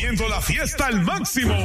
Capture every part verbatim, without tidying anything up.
viviendo la fiesta al máximo.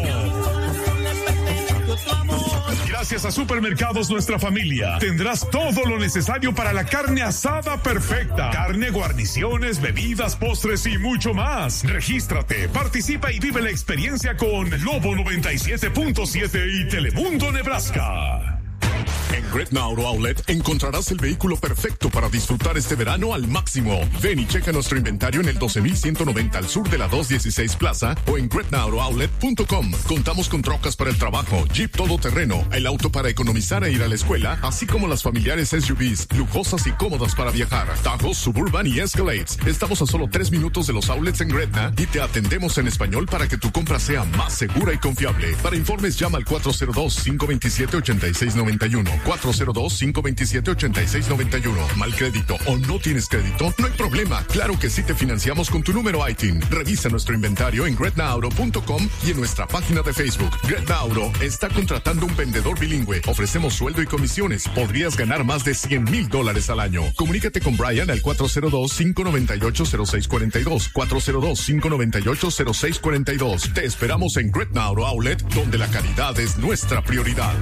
Gracias a Supermercados Nuestra Familia, tendrás todo lo necesario para la carne asada perfecta. Carne, guarniciones, bebidas, postres y mucho más. Regístrate, participa y vive la experiencia con Lobo noventa y siete punto siete y Telemundo Nebraska. En Gretna Auto Outlet encontrarás el vehículo perfecto para disfrutar este verano al máximo. Ven y checa nuestro inventario en el doce mil ciento noventa al sur de la doscientos dieciséis Plaza o en gretna auto outlet punto com. Contamos con trocas para el trabajo, Jeep todoterreno, el auto para economizar e ir a la escuela, así como las familiares S U Vs, lujosas y cómodas para viajar, Tahoe, Suburban y Escalades. Estamos a solo tres minutos de los outlets en Gretna y te atendemos en español para que tu compra sea más segura y confiable. Para informes llama al cuatro cero dos, cinco dos siete, ocho seis nueve uno. cuatro cero dos, cinco dos siete, ocho seis nueve uno. ¿Mal crédito o no tienes crédito? No hay problema. Claro que sí te financiamos con tu número I T I N. Revisa nuestro inventario en gretna auto punto com y en nuestra página de Facebook. Gretna Auto está contratando un vendedor bilingüe. Ofrecemos sueldo y comisiones. Podrías ganar más de cien mil dólares al año. Comunícate con Brian al cuatro cero dos, cinco nueve ocho, cero seis cuatro dos. cuatro cero dos, cinco nueve ocho, cero seis cuatro dos. Te esperamos en Gretna Auto Outlet, donde la calidad es nuestra prioridad.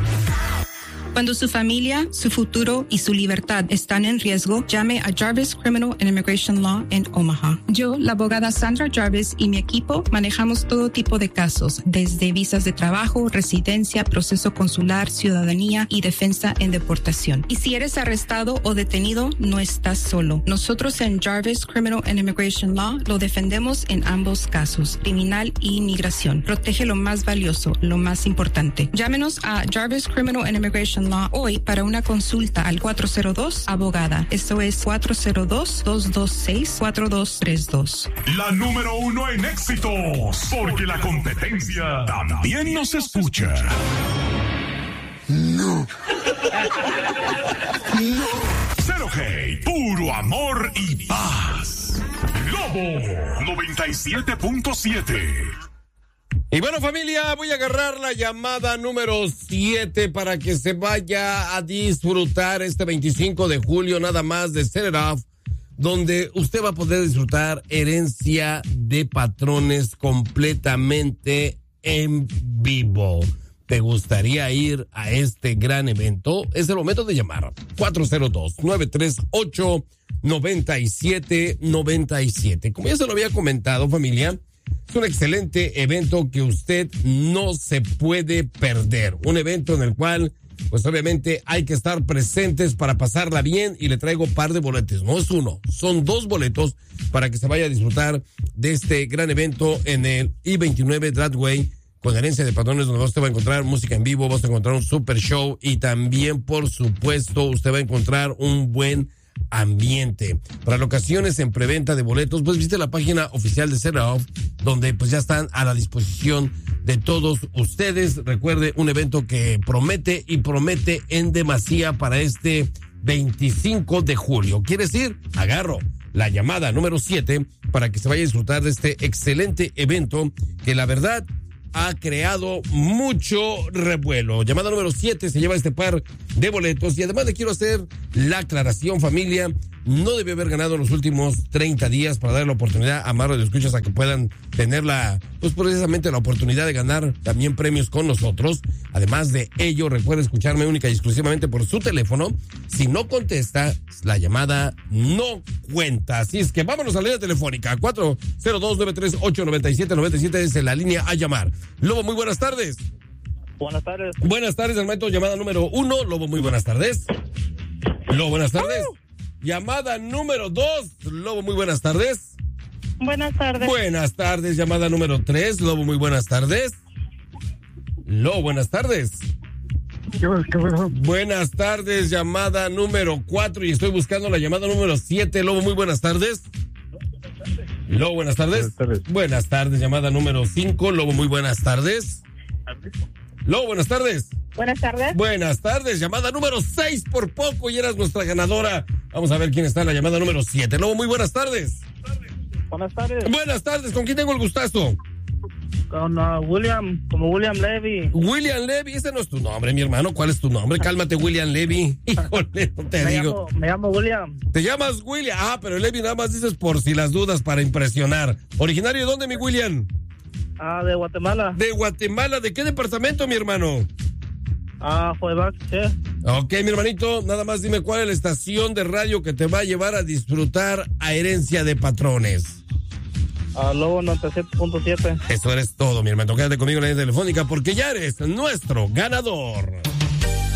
Cuando su familia, su futuro y su libertad están en riesgo, llame a Jarvis Criminal and Immigration Law en Omaha. Yo, la abogada Sandra Jarvis y mi equipo manejamos todo tipo de casos, desde visas de trabajo, residencia, proceso consular, ciudadanía y defensa en deportación. Y si eres arrestado o detenido, no estás solo. Nosotros en Jarvis Criminal and Immigration Law lo defendemos en ambos casos, criminal y inmigración. Protege lo más valioso, lo más importante. Llámenos a Jarvis Criminal and Immigration Law hoy para una consulta al cuatro cero dos abogada. Eso es cuatro cero dos, dos dos seis, cuatro dos tres dos. La número uno en éxitos, porque la competencia también nos escucha. No. No. Cero hate, puro amor y paz. Lobo noventa y siete punto siete. Y bueno, familia, voy a agarrar la llamada número siete para que se vaya a disfrutar este veinticinco de julio nada más de Set It Off, donde usted va a poder disfrutar herencia de patrones completamente en vivo. ¿Te gustaría ir a este gran evento? Es el momento de llamar. cuatro cero dos, nueve tres ocho, nueve siete nueve siete. Como ya se lo había comentado, familia, es un excelente evento que usted no se puede perder. Un evento en el cual, pues obviamente hay que estar presentes para pasarla bien, y le traigo un par de boletos. No es uno, son dos boletos para que se vaya a disfrutar de este gran evento en el I veintinueve Dragway con herencia de patrones, donde usted va a encontrar música en vivo, va a encontrar un super show y también, por supuesto, usted va a encontrar un buen ambiente. Para locaciones en preventa de boletos, pues visite la página oficial de Set It Off, donde pues ya están a la disposición de todos ustedes. Recuerde, un evento que promete y promete en demasía para este veinticinco de julio. ¿Quieres ir? Agarro la llamada número siete para que se vaya a disfrutar de este excelente evento que la verdad ha creado mucho revuelo. Llamada número siete se lleva este par de boletos, y además le quiero hacer la aclaración, familia. No debe haber ganado en los últimos treinta días para dar la oportunidad a más radioescuchas a que puedan tener la, pues precisamente la oportunidad de ganar también premios con nosotros. Además de ello, recuerde escucharme única y exclusivamente por su teléfono. Si no contesta, la llamada no cuenta. Así es que vámonos a la línea telefónica. cuatro cero dos, nueve tres ocho, nueve siete nueve siete es la línea a llamar. Lobo, muy buenas tardes. Buenas tardes. Buenas tardes, hermano. Llamada número uno. Lobo, muy buenas tardes. Lobo, buenas tardes. Uh. Llamada número dos. Lobo, muy buenas tardes. Buenas tardes. Buenas tardes. Llamada número tres. Lobo, muy buenas tardes. Lobo, buenas tardes. ¿Qué, qué bueno? Buenas tardes. Llamada número cuatro. Y estoy buscando la llamada número siete. Lobo, muy buenas tardes. Lobo, buenas tardes. Buenas tardes. Buenas tardes. Llamada número cinco. Lobo, muy buenas tardes. Lobo, buenas tardes. Buenas tardes. Buenas tardes. Llamada número seis por poco y eras nuestra ganadora. Vamos a ver quién está en la llamada número siete. Lobo, muy buenas tardes. Buenas tardes. Buenas tardes. ¿Con quién tengo el gustazo? Con uh, William, como William Levy. William Levy, ese no es tu nombre, mi hermano. ¿Cuál es tu nombre? Cálmate, William Levy. Híjole, no te me digo. Llamo, me llamo William. ¿Te llamas William? Ah, pero Levy nada más dices por si las dudas, para impresionar. ¿Originario de dónde, mi William? Ah, de Guatemala. De Guatemala, ¿de qué departamento, mi hermano? Ah, Juevac, sí. Ok, mi hermanito, nada más dime cuál es la estación de radio que te va a llevar a disfrutar a Herencia de Patrones. Ah, Lobo noventa y siete punto siete. Eso eres todo, mi hermano. Quédate conmigo en la línea telefónica porque ya eres nuestro ganador.